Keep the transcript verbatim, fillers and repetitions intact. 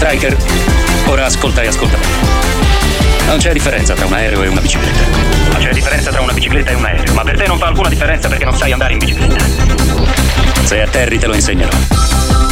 Riker, ora ascolta e ascolta bene. Non c'è differenza tra un aereo e una bicicletta. Ma c'è differenza tra una bicicletta e un aereo. Ma per te non fa alcuna differenza perché non sai andare in bicicletta. Se atterri te lo insegnerò.